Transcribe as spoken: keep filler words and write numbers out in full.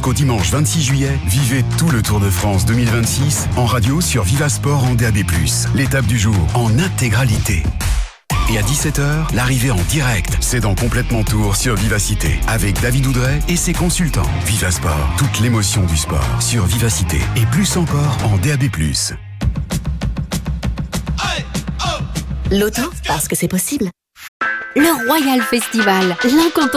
Jusqu'au dimanche vingt-six juillet, vivez tout le Tour de France deux mille vingt-six en radio sur Vivasport en D A B plus. L'étape du jour en intégralité. Et à dix-sept heures, l'arrivée en direct, c'est dans Complètement Tour sur Vivacité, avec David Oudret et ses consultants. Vivasport, toute l'émotion du sport sur Vivacité, et plus encore en D A B plus. L'auto, parce que c'est possible. Le Royal Festival, l'incontournable.